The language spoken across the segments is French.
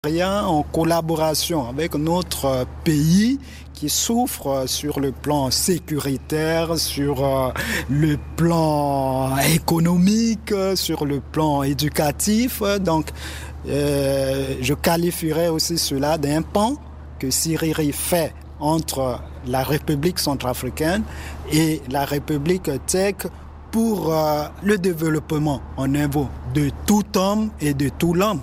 En collaboration avec notre pays qui souffre sur le plan sécuritaire, sur le plan économique, sur le plan éducatif. Donc, je qualifierais aussi cela d'un pan que Siriri fait entre la République centrafricaine et la République tchèque pour le développement au niveau de tout homme et de tout l'homme.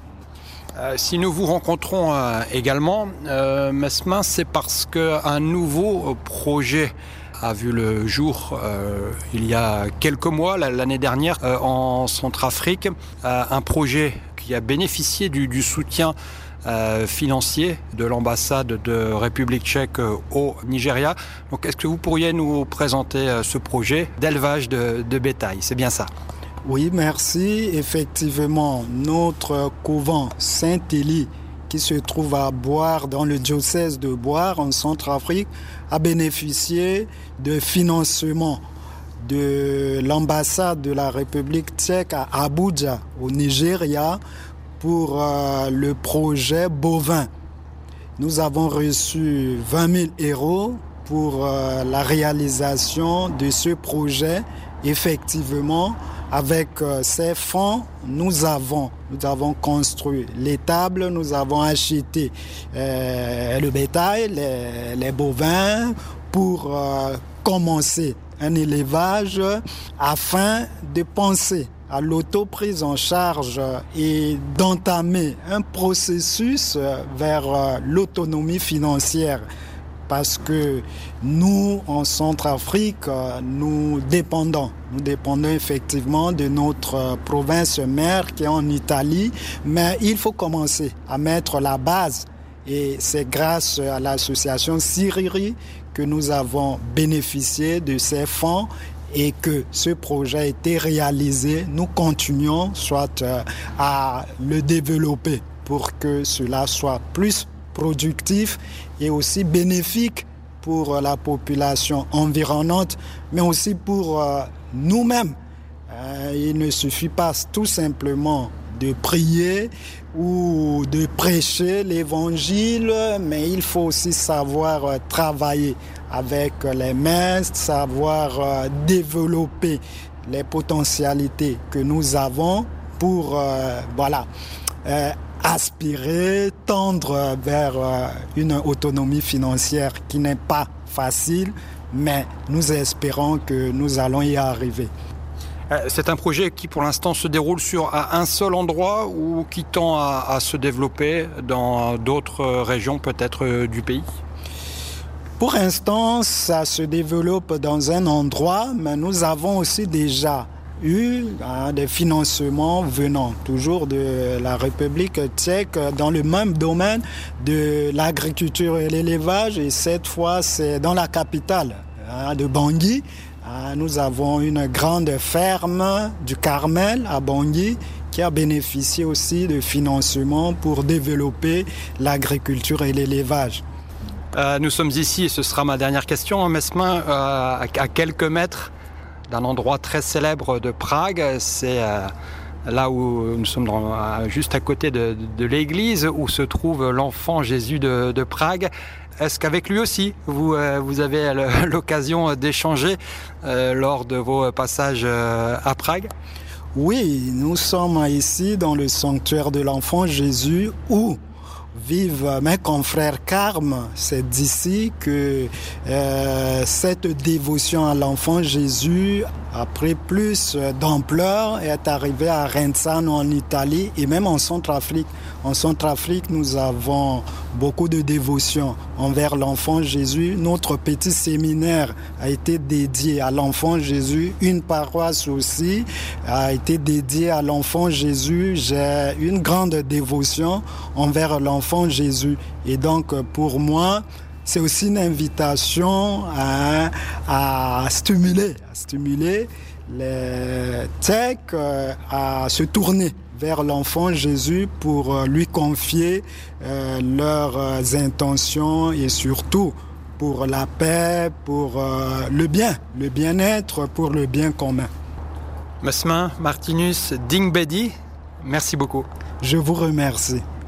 Si nous vous rencontrons également, Mesmin, c'est parce qu'un nouveau projet a vu le jour il y a quelques mois, l'année dernière, en Centrafrique. Un projet qui a bénéficié du soutien financier de l'ambassade de République tchèque au Nigeria. Donc, est-ce que vous pourriez nous présenter ce projet d'élevage de bétail? C'est bien ça? Oui, merci. Effectivement, notre couvent Saint-Élie, qui se trouve à Boire, dans le diocèse de Boire, en Centrafrique, a bénéficié de financement de l'ambassade de la République tchèque à Abuja, au Nigeria, pour le projet bovin. Nous avons reçu 20 000 € pour la réalisation de ce projet. Effectivement, avec ces fonds, nous avons construit l'étable, nous avons acheté le bétail, les bovins, pour commencer un élevage afin de penser à l'autoprise en charge et d'entamer un processus vers l'autonomie financière. Parce que nous, en Centrafrique, nous dépendons effectivement de notre province mère qui est en Italie, mais il faut commencer à mettre la base. Et c'est grâce à l'association Siriri que nous avons bénéficié de ces fonds et que ce projet a été réalisé. Nous continuons soit à le développer pour que cela soit plus productif et aussi bénéfique pour la population environnante, mais aussi pour nous-mêmes. Il ne suffit pas tout simplement de prier ou de prêcher l'évangile, mais il faut aussi savoir travailler avec les mains, savoir développer les potentialités que nous avons pour aspirer, tendre vers une autonomie financière qui n'est pas facile, mais nous espérons que nous allons y arriver. C'est un projet qui pour l'instant se déroule sur un seul endroit ou qui tend à se développer dans d'autres régions peut-être du pays? Pour l'instant, ça se développe dans un endroit, mais nous avons aussi déjà eu des financements venant toujours de la République tchèque dans le même domaine de l'agriculture et l'élevage, et cette fois c'est dans la capitale de Bangui. Nous avons une grande ferme du Carmel à Bangui qui a bénéficié aussi de financements pour développer l'agriculture et l'élevage. Nous sommes ici, et ce sera ma dernière question, Mesmin, à quelques mètres d'un endroit très célèbre de Prague. C'est là où nous sommes juste à côté de l'église où se trouve l'enfant Jésus de Prague. Est-ce qu'avec lui aussi, vous avez l'occasion d'échanger lors de vos passages à Prague? Oui, nous sommes ici dans le sanctuaire de l'enfant Jésus où vivent mes confrères Carmes. C'est d'ici que cette dévotion à l'enfant Jésus a pris plus d'ampleur et est arrivée à Renzano en Italie et même en Centrafrique. En Centrafrique, nous avons beaucoup de dévotion envers l'enfant Jésus. Notre petit séminaire a été dédié à l'enfant Jésus. Une paroisse aussi a été dédiée à l'enfant Jésus. J'ai une grande dévotion envers l'enfant Jésus. Et donc, pour moi, c'est aussi une invitation à stimuler les Tchèques à se tourner vers l'enfant Jésus pour lui confier leurs intentions et surtout pour la paix, pour le bien-être, pour le bien commun. Mesmin Martinus Dingbedi, merci beaucoup. Je vous remercie.